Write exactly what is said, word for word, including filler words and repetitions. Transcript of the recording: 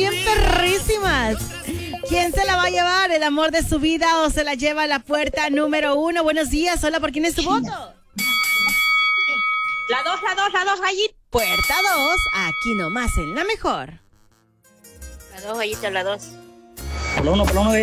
bien perrísimas. ¿Quién se la va a llevar? ¿El amor de su vida o se la lleva a la puerta número uno? Buenos días, hola, ¿por quién es tu voto? La dos, la dos, la dos, gallita. Puerta dos, aquí nomás en la mejor. La dos, gallita, la dos. Por la uno, por la uno,